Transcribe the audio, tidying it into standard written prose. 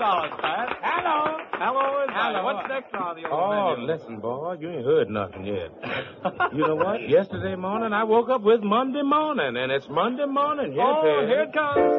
Hello, Pat. Hello. Hello, is Hello. What's next on the old Oh, menu? listen, boy, you ain't heard nothing yet. You know what? Yesterday morning, I woke up with Monday morning, and it's Monday morning. Yes, Oh, it here is. it comes.